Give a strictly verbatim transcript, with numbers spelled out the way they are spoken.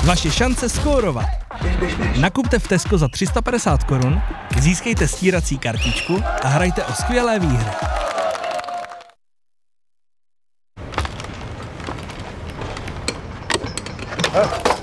Vaše šance skórovat. Nakupte v Tesco za tři sta padesát korun, získejte stírací kartičku a hrajte o skvělé výhry. Ah.